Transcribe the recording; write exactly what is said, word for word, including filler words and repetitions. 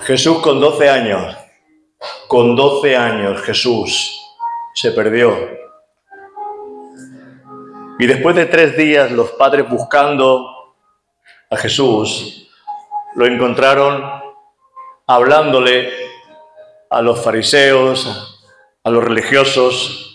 Jesús con doce años, con doce años Jesús se perdió. Y después de tres días los padres buscando a Jesús, lo encontraron hablándole a los fariseos, a los religiosos,